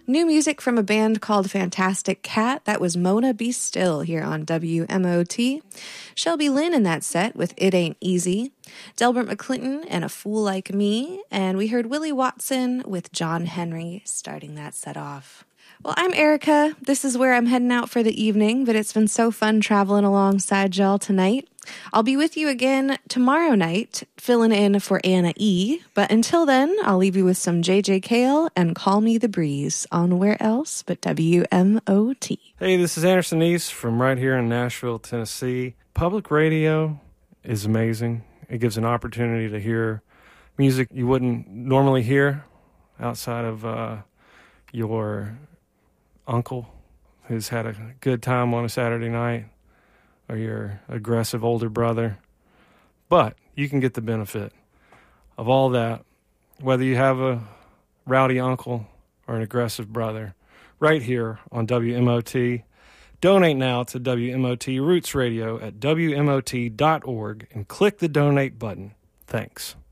New music from a band called Fantastic Cat. That was Mona Be Still here on WMOT. Shelby Lynn in that set with It Ain't Easy. Delbert McClinton and A Fool Like Me. And we heard Willie Watson with John Henry starting that set off. Well, I'm Erica. This is where I'm heading out for the evening, but it's been so fun traveling alongside y'all tonight. I'll be with you again tomorrow night, filling in for Anna E. But until then, I'll leave you with some JJ Cale and Call Me the Breeze on Where Else But WMOT. Hey, this is Anderson East from right here in Nashville, Tennessee. Public radio is amazing. It gives an opportunity to hear music you wouldn't normally hear outside of your uncle who's had a good time on a Saturday night, or your aggressive older brother. But you can get the benefit of all that, whether you have a rowdy uncle or an aggressive brother, right here on WMOT. Donate now to WMOT Roots Radio at WMOT.org and click the donate button. Thanks.